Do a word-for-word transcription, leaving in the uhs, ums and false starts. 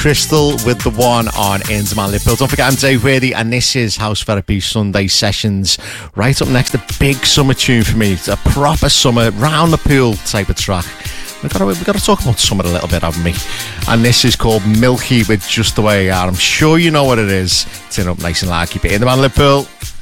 Crystal with the one on Innsman Liverpool. Don't forget, I'm Dave Worthy, and this is House Therapy Sunday Sessions. Right up next, a big summer tune for me. It's a proper summer, round the pool type of track. We've got to, we've got to talk about summer a little bit, haven't we? And this is called Milky with Just the Way You Are. I'm sure you know what it is. Turn up nice and loud, keep it in the man, Liverpool.